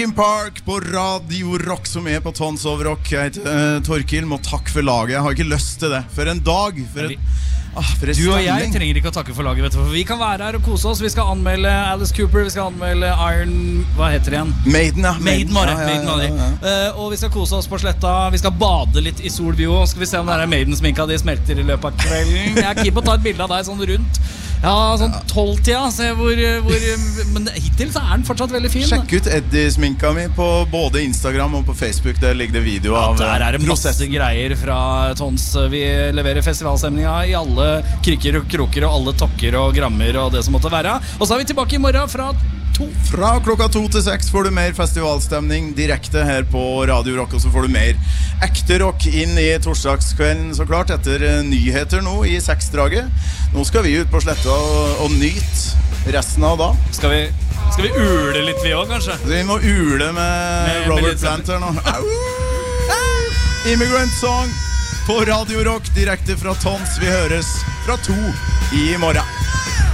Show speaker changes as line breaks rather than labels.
Park på Radio Rock som på Tons of Rock. Jeg heter Torkil, må takke for laget. Jeg har ikke lyst til det. For en dag, for
du og jeg trenger ikke å takke for laget, vet du, for vi kan være her og kose oss. Vi skal anmelde Alice Cooper, vi skal anmelde Iron... Hva heter det igjen?
Maiden, ja.
Maiden. Og vi skal kose oss på sletta. Vi skal bade litt i solbio. Skal vi se om det Maiden-sminka de smelter i løpet av kvelden. Jeg er keen på å ta et bilde av deg sånn rundt. Ja, sånn 12-tida. Se men hittil så den fortsatt veldig fin.
Sjekk ut Eddie-sminka mi på både Instagram og på Facebook. Der ligger det video av
der det masse greier fra Tons. Vi leverer festivalstemninga i alle krikker og kroker og alle tokker og grammer og det som måtte være. Og så vi tilbake i morgen fra 2.
Fra klokka 2 til 6 får du mer festivalstemning direkte her på Radio Rock. Og så får du mer ekte rock inn i torsdagskvelden, så klart, etter nyheter nå i 6-draget. Nå skal vi ut på sletta og nyte resten av da.
Skal vi ule litt vi også, kanskje?
Vi må ule med Robert Plant her nå. Immigrant Song på Radio Rock direkte fra Tons. Vi høres fra 2 i morgen.